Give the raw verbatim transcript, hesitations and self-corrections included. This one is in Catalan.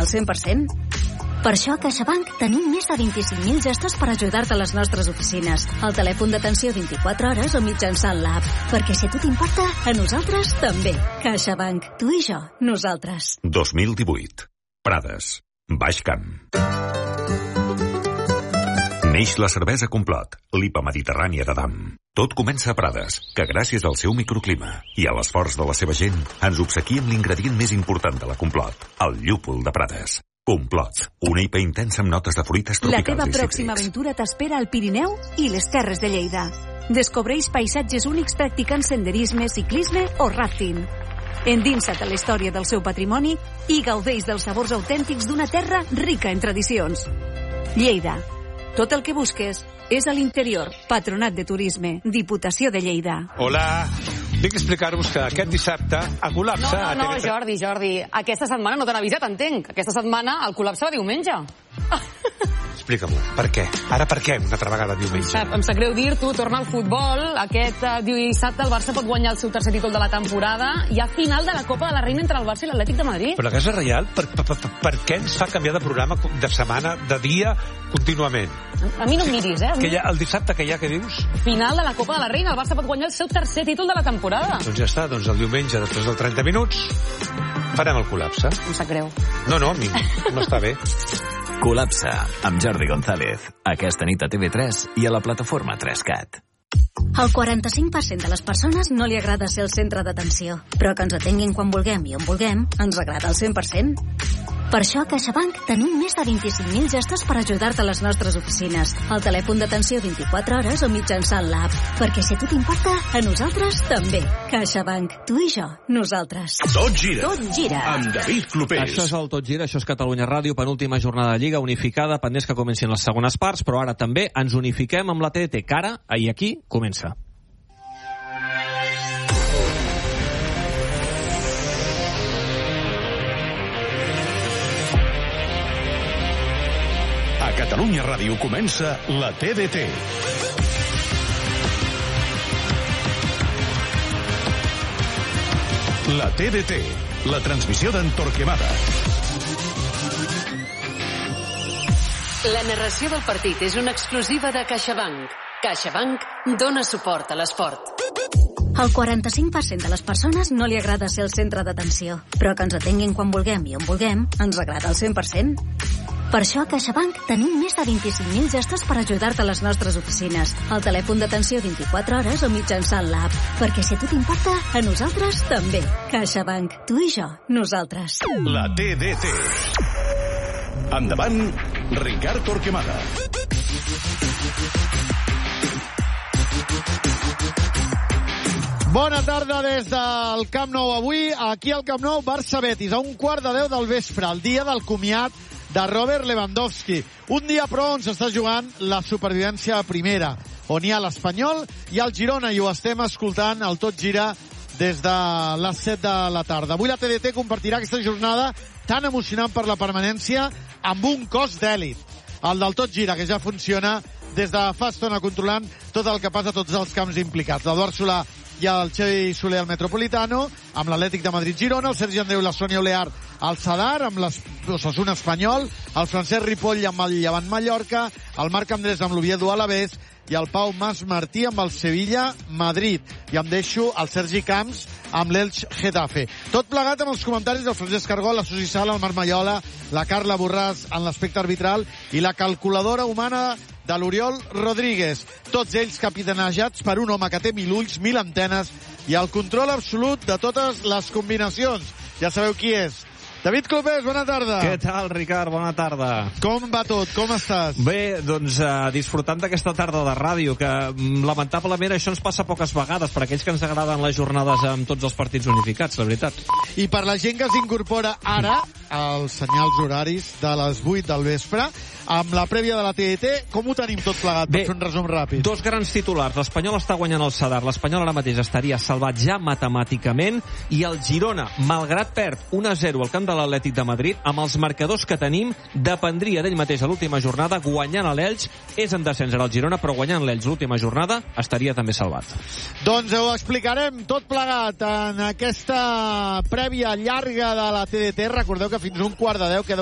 al cent per cent. Per això a CaixaBank tenim més de vint-i-cinc mil gestos per ajudar-te a les nostres oficines, al telèfon d'atenció vint-i-quatre hores o mitjançant l'app. Perquè si a tu t'importa, a nosaltres també. CaixaBank. Tu i jo. Nosaltres. dos mil divuit. Prades. Baix Camp. Neix la cervesa Complot, l'I P A mediterrània de Damm. Tot comença a Prades, que gràcies al seu microclima i a l'esforç de la seva gent ens obsequia amb l'ingredient més important de la Complot, el llúpol de Prades. Complot, una I P A intensa amb notes de fruites tropicals i La teva cítrics. pròxima aventura t'espera al Pirineu i les Terres de Lleida. Descobreix paisatges únics practicant senderisme, ciclisme o rafting. Endinsa't a la història del seu patrimoni i gaudeix dels sabors autèntics d'una terra rica en tradicions. Lleida. Tot el que busques és a l'interior. Patronat de Turisme. Diputació de Lleida. Hola. Vinc a explicar-vos que aquest dissabte a col·lapse... No, no, no, Jordi, Jordi. Aquesta setmana no t'han avisat, entenc. Aquesta setmana el col·lapse va diumenge. Explica-m'ho. Per què? Ara per què una altra vegada diumenge? Em sap greu dir-t'ho, torna al futbol. Aquest uh, dissabte el Barça pot guanyar el seu tercer títol de la temporada. Hi ha final de la Copa de la Reina entre el Barça i l'Atlètic de Madrid. Però la Casa Reial, per, per, per, per què ens fa canviar de programa de setmana, de dia, contínuament? A mi no em miris, eh? Que hi ha, el dissabte que hi ha, què dius? Final de la Copa de la Reina. El Barça pot guanyar el seu tercer títol de la temporada. Doncs ja està, doncs el diumenge, després dels trenta minuts, farem el col·lapse. Em sap greu. No, no, a mi no està bé. Col·lapse, amb Jordi González. Aquesta nit a T V tres i a la plataforma tres cat. Al quaranta-cinc per cent de les persones no li agrada ser el centre d'atenció, però que ens atenguin quan vulguem i on vulguem ens agrada al cent per cent. Per això a CaixaBank tenim més de vint-i-cinc mil gestos per ajudar-te a les nostres oficines, al telèfon d'atenció vint-i-quatre hores o mitjançant l'app. Perquè si a tu t'importa, a nosaltres també. CaixaBank. Tu i jo. Nosaltres. Tot gira. Tot gira. Amb David Clopés. Això és el Tot gira, això és Catalunya Ràdio, penúltima jornada de Lliga unificada, pendents que comencin les segones parts, però ara també ens unifiquem amb la T D T, que ara, i aquí, comença. A Catalunya Ràdio comença la T D T. La T D T, la transmissió d'en Torquemada. La narració del partit és una exclusiva de CaixaBank. CaixaBank dona suport a l'esport. Al quaranta-cinc per cent de les persones no li agrada ser el centre d'atenció, però que ens atenguin quan vulguem i on vulguem ens agrada al cent per cent. Per això a CaixaBank tenim més de vint-i-cinc mil gestos per ajudar-te a les nostres oficines, al telèfon d'atenció vint-i-quatre hores o mitjançant l'app. Perquè si a tu t'importa, a nosaltres també. CaixaBank. Tu i jo. Nosaltres. La T D T. Endavant, Ricard Torquemada. Bona tarda des del Camp Nou. Avui, aquí al Camp Nou, Barça-Betis, a un quart de deu del vespre, el dia del comiat de Robert Lewandowski. Un dia, però, on s'està jugant la supervivència a primera, on hi ha l'Espanyol i el Girona, i ho estem escoltant al Tot Gira des de les set de la tarda. Avui la T D T compartirà aquesta jornada tan emocionant per la permanència amb un cos d'èlit, el del Tot Gira, que ja funciona des de fa estona controlant tot el que passa a tots els camps implicats. L'Eduard Solà i el Xavi Soler al Metropolitano, amb l'Atlètic de Madrid-Girona, el Sergi Andreu i la Sònia Olear al Sadar, amb l'Osasuna Espanyol, el Francesc Ripoll amb el Llevant Mallorca, el Marc Andrés amb l'Oviedo Alavés i el Pau Mas Martí amb el Sevilla Madrid. I em deixo el Sergi Camps amb l'Elx Getafe. Tot plegat amb els comentaris del Francesc Cargol, la Susi Sala, el Marc Maiola, la Carla Borràs en l'aspecte arbitral i la calculadora humana de l'Oriol Rodríguez. Tots ells capitanejats per un home que té mil ulls, mil antenes i el control absolut de totes les combinacions. Ja sabeu qui és. David Clopés, bona tarda. Què tal, Ricard? Bona tarda. Com va tot? Com estàs? Bé, doncs uh, disfrutant d'aquesta tarda de ràdio, que mm, lamentablement això ens passa poques vegades per aquells que ens agraden les jornades amb tots els partits unificats, la veritat. I per la gent que s'incorpora ara als senyals horaris de les vuit del vespre, amb la prèvia de la T D T, com ho tenim tot plegat? Bé, per fer un resum ràpid. Dos grans titulars. L'Espanyol està guanyant el Sadar. L'Espanyol ara mateix estaria salvat ja matemàticament, i el Girona, malgrat perd un a zero al camp de l'Atlètic de Madrid, amb els marcadors que tenim, dependria d'ell mateix a l'última jornada. Guanyant a l'Elx, és en descens ara el Girona, però guanyant l'Elx l'última jornada estaria també salvat. Doncs ho explicarem tot plegat en aquesta prèvia llarga de la T D T. Recordeu que fins un quart de deu queda